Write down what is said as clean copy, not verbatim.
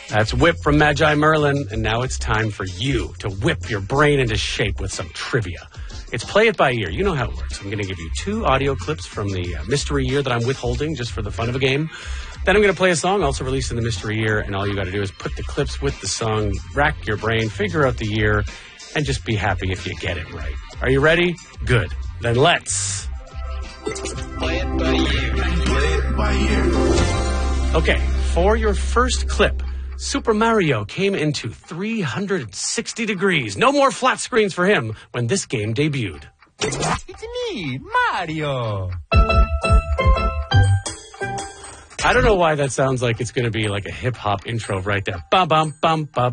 That's Whip from Magi Merlin, and now it's time for you to whip your brain into shape with some trivia. It's play it by ear. You know how it works. I'm going to give you 2 audio clips from the mystery year that I'm withholding just for the fun of a game. Then I'm going to play a song also released in the mystery year, and all you got to do is put the clips with the song, rack your brain, figure out the year, and just be happy if you get it right. Are you ready? Good. Then let's Play it by ear. Play it by ear. Okay, for your first clip, Super Mario came into 360 degrees. No more flat screens for him when this game debuted. It's me, Mario. I don't know why that sounds like it's going to be like a hip-hop intro right there. Bum, bum, bum, bum.